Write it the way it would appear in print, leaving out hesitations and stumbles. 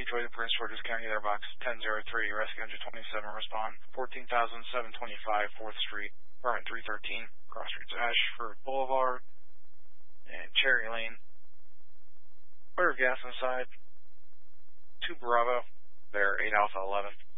Troy to Prince George's County, there box 1003, rescue 127, respond 14,725 4th Street, apartment 313, cross streets Ashford Boulevard and Cherry Lane. Order of gas inside, 2 Bravo, there 8 Alpha 11.